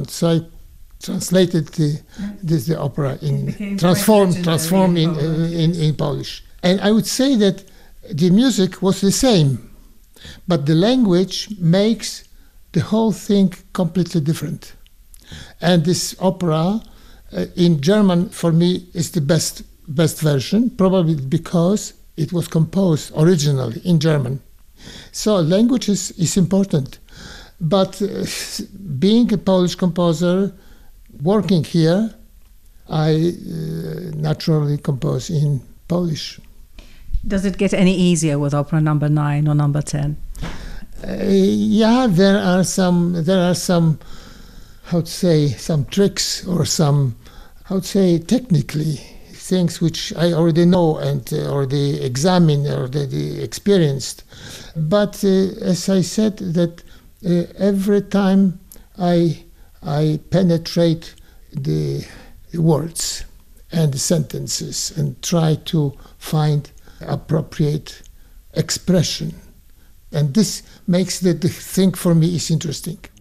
German. So I translated the opera transformed in Polish. And I would say that the music was the same, but the language makes the whole thing completely different. And this opera in German, for me, is the best version, probably because it was composed originally in German. So language is important. But being a Polish composer, working here, I naturally compose in Polish. Does it get any easier with opera number 9 or number 10? Yeah, there are some, how to say, some tricks or some, how to say, technically, things which I already know and already examined, already experienced. But as I said, that every time I penetrate the words and the sentences and try to find appropriate expression. And this makes the thing for me is interesting.